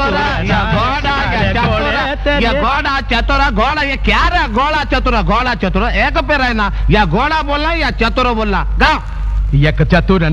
घोड़ा ये क्या रहा घोड़ा चतुर एक पैर है ना या घोड़ा बोलना या चतुर बोलना गा एक चतुर